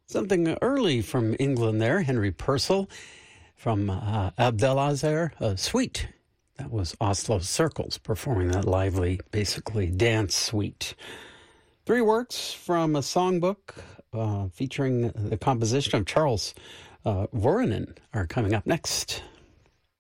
Something early from England there, Henry Purcell from Abdelazer Suite. That was Oslo Circles performing that lively, basically dance suite. 3 works from a songbook featuring the composition of Charles Voronin are coming up next.